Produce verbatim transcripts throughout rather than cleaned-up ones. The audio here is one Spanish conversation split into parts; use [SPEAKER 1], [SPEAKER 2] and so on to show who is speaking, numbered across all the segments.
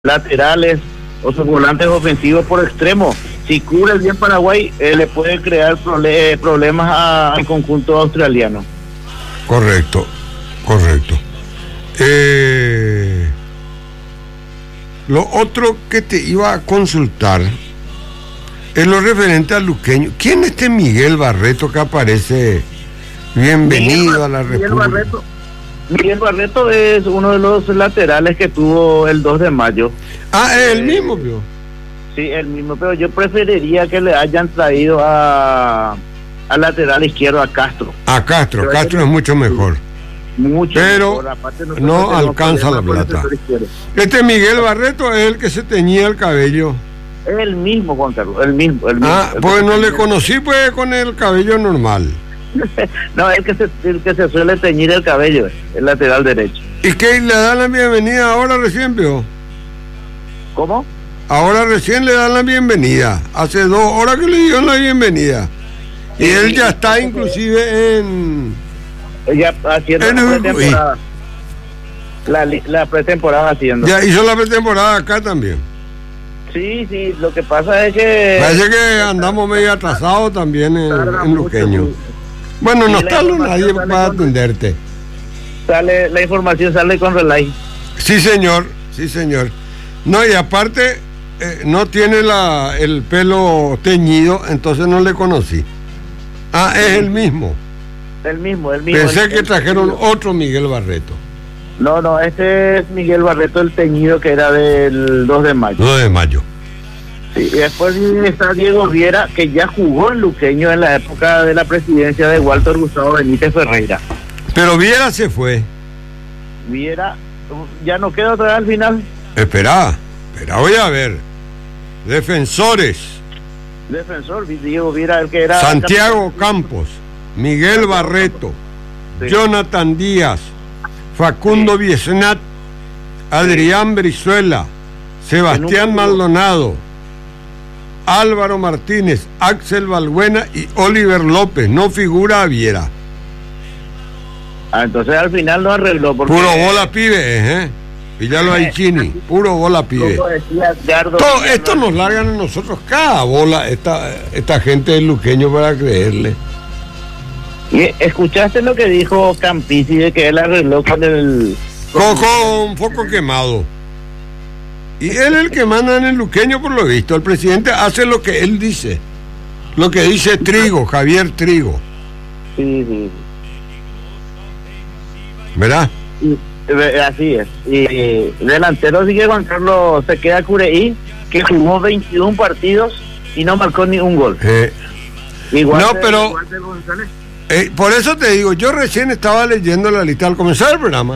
[SPEAKER 1] laterales o sus volantes ofensivos por extremo. Si cubre bien Paraguay, eh, le puede crear prole- problemas a, al conjunto australiano.
[SPEAKER 2] Correcto, correcto. Eh, lo otro que te iba a consultar es lo referente al luqueño. ¿Quién es este Miguel Barreto que aparece? Bienvenido Miguel, a la
[SPEAKER 1] Miguel
[SPEAKER 2] República.
[SPEAKER 1] Barreto, Miguel Barreto es uno de los laterales que tuvo el dos de mayo.
[SPEAKER 2] Ah, es el
[SPEAKER 1] Eh,
[SPEAKER 2] mismo, ¿vio?
[SPEAKER 1] Sí, el mismo, pero yo preferiría que le hayan traído a al lateral izquierdo a Castro.
[SPEAKER 2] A Castro,
[SPEAKER 1] Pero
[SPEAKER 2] Castro
[SPEAKER 1] es-
[SPEAKER 2] es mucho mejor.
[SPEAKER 1] Mucho
[SPEAKER 2] Pero
[SPEAKER 1] mejor. Aparte, nosotros
[SPEAKER 2] no
[SPEAKER 1] tenemos
[SPEAKER 2] alcanza la
[SPEAKER 1] problemas por el
[SPEAKER 2] plata.
[SPEAKER 1] sector izquierdo.
[SPEAKER 2] Este Miguel Barreto es el que se teñía el cabello.
[SPEAKER 1] Es el mismo, Juan Carlos, el mismo. El mismo
[SPEAKER 2] Ah,
[SPEAKER 1] el
[SPEAKER 2] pues
[SPEAKER 1] que
[SPEAKER 2] no le
[SPEAKER 1] tenía-
[SPEAKER 2] conocí pues con el cabello normal.
[SPEAKER 1] No, el que, se, el que se suele teñir el cabello, el lateral derecho.
[SPEAKER 2] ¿Y qué le dan la bienvenida ahora recién, vio?
[SPEAKER 1] ¿Cómo?
[SPEAKER 2] Ahora recién le dan la bienvenida. Hace dos horas que le dieron la bienvenida. Y
[SPEAKER 1] Sí,
[SPEAKER 2] él ya
[SPEAKER 1] sí,
[SPEAKER 2] está
[SPEAKER 1] sí,
[SPEAKER 2] inclusive en...
[SPEAKER 1] Ya haciendo
[SPEAKER 2] En
[SPEAKER 1] la
[SPEAKER 2] Uruguay.
[SPEAKER 1] pretemporada. La, li- la pretemporada haciendo.
[SPEAKER 2] Ya hizo la pretemporada acá también.
[SPEAKER 1] Sí, sí, lo que pasa es que...
[SPEAKER 2] Parece que andamos medio atrasados también en,
[SPEAKER 1] tarda
[SPEAKER 2] en
[SPEAKER 1] mucho,
[SPEAKER 2] Luqueño.
[SPEAKER 1] sí.
[SPEAKER 2] Bueno,
[SPEAKER 1] Sí,
[SPEAKER 2] no
[SPEAKER 1] la
[SPEAKER 2] está
[SPEAKER 1] información
[SPEAKER 2] nadie
[SPEAKER 1] sale
[SPEAKER 2] para
[SPEAKER 1] con-
[SPEAKER 2] atenderte.
[SPEAKER 1] Sale, la información sale con relay.
[SPEAKER 2] Sí, señor, sí, señor. No, y aparte, eh, no tiene la, el pelo teñido, entonces no le conocí. Ah, es el mismo.
[SPEAKER 1] El mismo, el mismo.
[SPEAKER 2] Pensé
[SPEAKER 1] el-
[SPEAKER 2] que
[SPEAKER 1] el
[SPEAKER 2] trajeron
[SPEAKER 1] teñido.
[SPEAKER 2] otro Miguel Barreto.
[SPEAKER 1] No, no, este es Miguel Barreto, el teñido que era del dos de mayo.
[SPEAKER 2] nueve de mayo.
[SPEAKER 1] Sí, y después está Diego Viera, que ya jugó en Luqueño en la época de la presidencia de Walter Gustavo Benítez Ferreira.
[SPEAKER 2] Pero Viera se fue.
[SPEAKER 1] Viera, ya no queda otra vez al final.
[SPEAKER 2] Espera, espera, voy a ver. Defensores:
[SPEAKER 1] Defensor, Diego Viera, el que era...
[SPEAKER 2] Santiago Campos, Miguel Barreto,
[SPEAKER 1] Sí.
[SPEAKER 2] Jonathan Díaz, Facundo
[SPEAKER 1] Sí.
[SPEAKER 2] Biesnat, Adrián Brizuela, Sebastián
[SPEAKER 1] nunca jugó.
[SPEAKER 2] Maldonado, Álvaro Martínez, Axel Balbuena y Oliver López. No figura Viera.
[SPEAKER 1] Ah, entonces al final no arregló. Porque,
[SPEAKER 2] Puro bola pibe, ¿eh? Píllalo ahí, Chini. Puro bola pibe.
[SPEAKER 1] como decía Edgardo
[SPEAKER 2] Todo
[SPEAKER 1] Villar,
[SPEAKER 2] esto
[SPEAKER 1] ¿no?
[SPEAKER 2] nos largan a nosotros cada bola, esta, esta gente del luqueño para creerle.
[SPEAKER 1] Y escuchaste lo que dijo Campisi de que él arregló con el...
[SPEAKER 2] Coco un poco quemado. Y él es el que manda en el luqueño por lo visto. El presidente hace lo que él dice. Lo que dice Trigo, Javier Trigo.
[SPEAKER 1] Sí, sí.
[SPEAKER 2] ¿Verdad?
[SPEAKER 1] Y, eh, así es. Y eh, delantero sigue Juan Carlos, se queda Cureí, que jugó veintiún partidos y no marcó ni un gol.
[SPEAKER 2] Eh,
[SPEAKER 1] Igual
[SPEAKER 2] No,
[SPEAKER 1] de-
[SPEAKER 2] pero-
[SPEAKER 1] igual de González.
[SPEAKER 2] eh, por eso te digo, yo recién estaba leyendo la lista al comenzar el programa.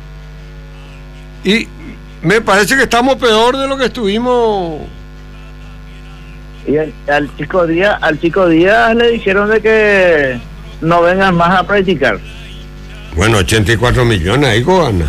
[SPEAKER 2] Y me parece que estamos peor de lo que estuvimos.
[SPEAKER 1] Y al, al chico Díaz, al chico Díaz le dijeron de que no vengan más a practicar.
[SPEAKER 2] Bueno, ochenta y cuatro millones, ahí gana.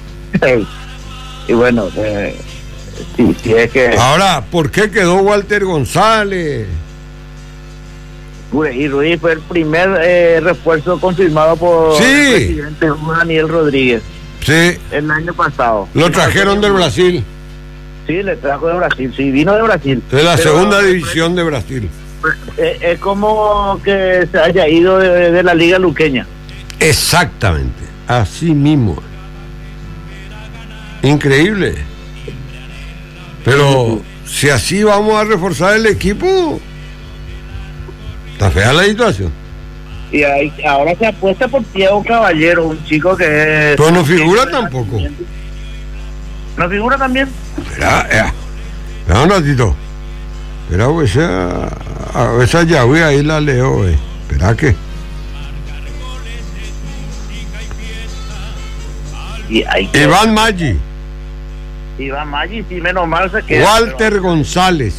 [SPEAKER 1] Y bueno, eh, sí, sí es que
[SPEAKER 2] Ahora, ¿por qué quedó Walter González?
[SPEAKER 1] Cureí Ruiz fue el primer eh, refuerzo confirmado por
[SPEAKER 2] Sí.
[SPEAKER 1] el presidente Daniel Rodríguez
[SPEAKER 2] Sí,
[SPEAKER 1] el año pasado.
[SPEAKER 2] lo trajeron del Brasil,
[SPEAKER 1] Sí, le trajo de Brasil, sí, vino de Brasil.
[SPEAKER 2] de la
[SPEAKER 1] Pero,
[SPEAKER 2] segunda división de Brasil.
[SPEAKER 1] eh, es como que se haya ido de, de la liga luqueña.
[SPEAKER 2] Exactamente, así mismo. Increíble. Pero si así vamos a reforzar el equipo, está fea la situación.
[SPEAKER 1] Y ahí, ahora se apuesta por Diego Caballero, un chico que es...
[SPEAKER 2] Pero no figura tampoco.
[SPEAKER 1] ¿No figura también?
[SPEAKER 2] Espera, eh, espera un ratito. Espera, pues esa, a esa llave ahí la leo, eh. Espera que.
[SPEAKER 1] Y hay que...
[SPEAKER 2] Iván Maggi,
[SPEAKER 1] Iván Maggi, sí, menos mal se queda.
[SPEAKER 2] Walter González,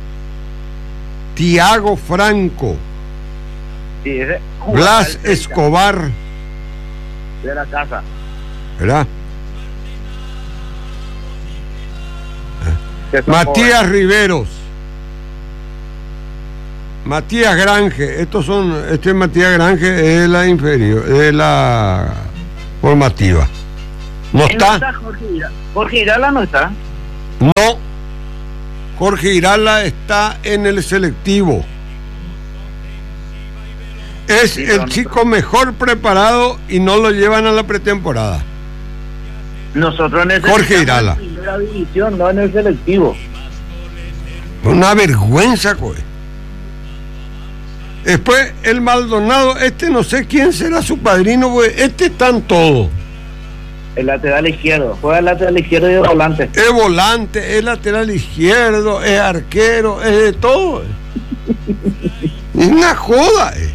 [SPEAKER 2] Tiago Franco,
[SPEAKER 1] pero- sí, ese jugador
[SPEAKER 2] Blas
[SPEAKER 1] del-
[SPEAKER 2] Escobar,
[SPEAKER 1] de la casa.
[SPEAKER 2] ¿verdad?
[SPEAKER 1] Que son
[SPEAKER 2] Matías Riveros, Matías Grange, estos son, este Matías Grange es la inferior, es la formativa. ¿No
[SPEAKER 1] jóvenes.
[SPEAKER 2] está?
[SPEAKER 1] No está Jorge Ira- Jorge Irala no está.
[SPEAKER 2] Jorge Irala está en el selectivo. Es
[SPEAKER 1] Sí,
[SPEAKER 2] el
[SPEAKER 1] no,
[SPEAKER 2] chico mejor preparado y no lo llevan a la pretemporada.
[SPEAKER 1] Nosotros necesitamos
[SPEAKER 2] Jorge Irala.
[SPEAKER 1] en primera división, no en el selectivo.
[SPEAKER 2] Una vergüenza, coe. Después el Maldonado, este no sé quién será su padrino, pues este están todos.
[SPEAKER 1] El lateral izquierdo, juega el lateral izquierdo y de volante.
[SPEAKER 2] Es volante, es lateral izquierdo, es arquero, es de todo. Es una joda. Eh.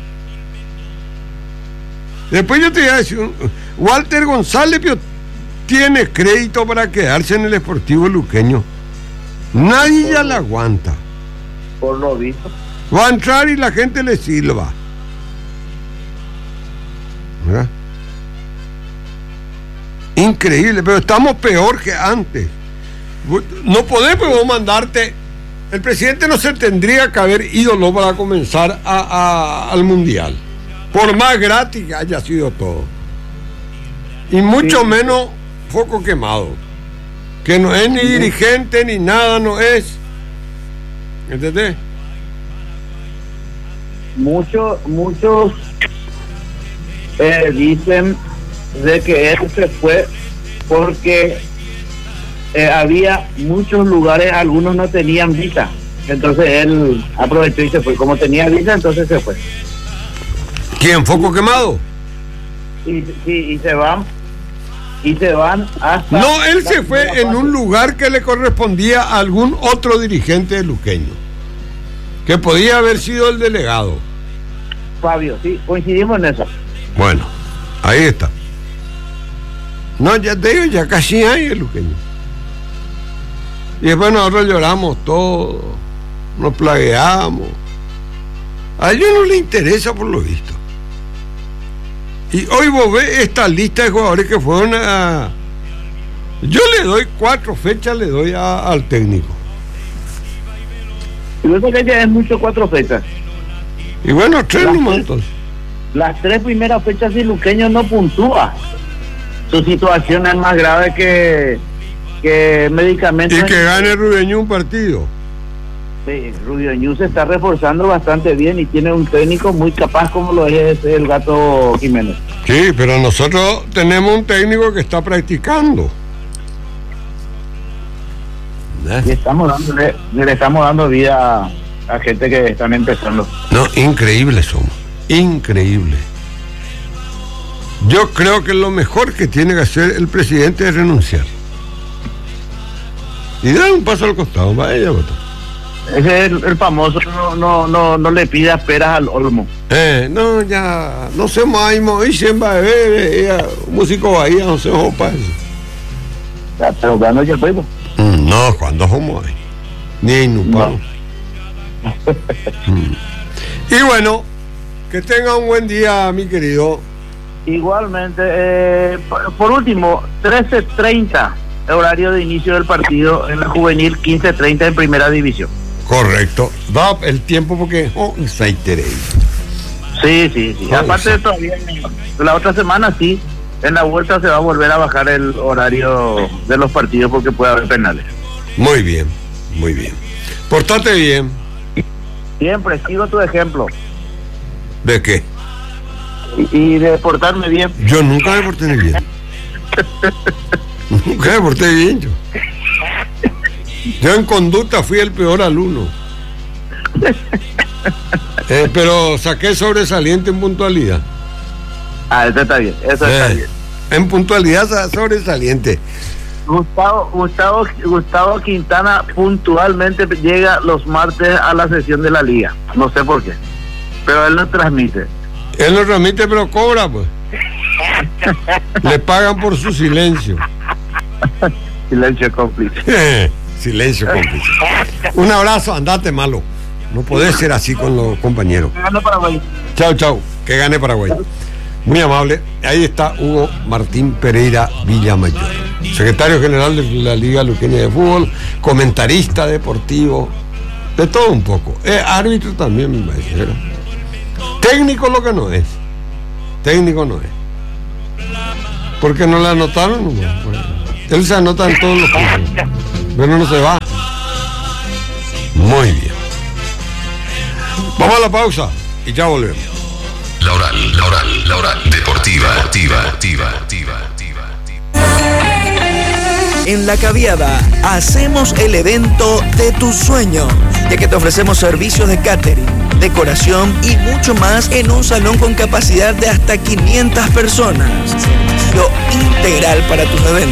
[SPEAKER 2] Después yo te voy a decir, Walter González pero tiene crédito para quedarse en el Sportivo Luqueño. Nadie ya la aguanta.
[SPEAKER 1] Por lo visto.
[SPEAKER 2] Va a entrar y la gente le silba. ¿Verdad? Increíble, pero estamos peor que antes. No podemos mandarte. El presidente no se tendría que haber ido para comenzar a, a, al mundial. Por más gratis que haya sido todo. Y mucho
[SPEAKER 1] Sí.
[SPEAKER 2] menos foco quemado. Que no es ni dirigente ni nada, no es. ¿Entendés?
[SPEAKER 1] Muchos, muchos eh, dicen de que él se fue porque eh, había muchos lugares, algunos no tenían visa, entonces él aprovechó y se fue. Como tenía visa, entonces se fue.
[SPEAKER 2] ¿Quién? ¿Foco quemado?
[SPEAKER 1] Y, y, y se van, y se van hasta...
[SPEAKER 2] No, él se
[SPEAKER 1] la
[SPEAKER 2] fue
[SPEAKER 1] primera
[SPEAKER 2] en un
[SPEAKER 1] fase.
[SPEAKER 2] lugar que le correspondía a algún otro dirigente de luqueño, que podía haber sido el delegado.
[SPEAKER 1] Fabio, sí, coincidimos en eso.
[SPEAKER 2] Bueno, ahí está. No, ya te digo, ya casi hay el luqueño. Y después nosotros lloramos todo, nos plagueamos. A ellos no les interesa por lo visto. Y hoy vos ves esta lista de jugadores que fueron a... Yo le doy cuatro fechas, le doy a, al técnico.
[SPEAKER 1] Y eso que ya es mucho cuatro fechas.
[SPEAKER 2] Y bueno, tres
[SPEAKER 1] Las
[SPEAKER 2] nomás
[SPEAKER 1] tres-
[SPEAKER 2] entonces.
[SPEAKER 1] Las tres primeras fechas y Luqueño no puntúa. Su situación es más grave que, que medicamentos.
[SPEAKER 2] Y que gane Rubeño un partido.
[SPEAKER 1] Sí, Rubio Ñu se está reforzando bastante bien y tiene un técnico muy capaz como lo es el Gato Jiménez.
[SPEAKER 2] Sí, pero nosotros tenemos un técnico que está practicando.
[SPEAKER 1] Y estamos dándole, le estamos dando vida a, a gente que están empezando.
[SPEAKER 2] No, increíbles somos. Increíble. Yo creo que lo mejor que tiene que hacer el presidente es renunciar. Y dar un paso al costado. Vaya, bota.
[SPEAKER 1] Ese es el, el famoso, no, no, no, no le pidas peras al olmo.
[SPEAKER 2] Eh, no, ya, no se maimo, y siempre va a ver, músico bahía, no se opa eso.
[SPEAKER 1] Ya, pero ganó ya el juego.
[SPEAKER 2] Mm, no, cuando somos ahí. Ni no. mm. Y bueno, que tenga un buen día, mi querido.
[SPEAKER 1] Igualmente, eh, por, por último, trece treinta, el horario de inicio del partido en la juvenil, quince treinta en primera división.
[SPEAKER 2] Correcto. Da el tiempo porque oh, está interés.
[SPEAKER 1] Sí, sí, sí.
[SPEAKER 2] Oh,
[SPEAKER 1] Aparte
[SPEAKER 2] sí.
[SPEAKER 1] de todavía, la otra semana sí, en la vuelta se va a volver a bajar el horario de los partidos porque puede haber penales.
[SPEAKER 2] Muy bien, muy bien. Portate bien.
[SPEAKER 1] Siempre sigo tu ejemplo.
[SPEAKER 2] ¿De qué?
[SPEAKER 1] Y, y de portarme bien.
[SPEAKER 2] Yo nunca me porté bien. Nunca me porté bien yo. Yo en conducta fui el peor alumno. Eh, pero saqué sobresaliente en puntualidad.
[SPEAKER 1] Ah, eso está bien, eso está
[SPEAKER 2] Eh,
[SPEAKER 1] bien.
[SPEAKER 2] en puntualidad sobresaliente.
[SPEAKER 1] Gustavo, Gustavo, Gustavo Quintana puntualmente llega los martes a la sesión de la liga. No sé por qué, pero él lo transmite.
[SPEAKER 2] Él no transmite, pero cobra, pues. Le pagan por su silencio.
[SPEAKER 1] Silencio cómplice.
[SPEAKER 2] Silencio, cómplice. Un abrazo, andate malo. No podés ser así con los compañeros.
[SPEAKER 1] Gana Paraguay.
[SPEAKER 2] Chao, chao. Que gane Paraguay. Muy amable. Ahí está Hugo Martín Pereira Villamayor, secretario general de la Liga Luqueña de Fútbol, comentarista deportivo, de todo un poco. Es árbitro también, me parece, ¿verdad? Técnico lo que no es. Técnico no es. Porque no le anotaron, no, él se anota en todos los puntos, pero no se va. Muy bien. Vamos a la pausa y ya volvemos.
[SPEAKER 3] La Oral, la Oral, la Oral Deportiva, deportiva, deportiva, deportiva.
[SPEAKER 4] En La Caviada hacemos el evento de tus sueños, ya que te ofrecemos servicios de catering, decoración y mucho más en un salón con capacidad de hasta quinientas personas. Servicio integral para tus eventos.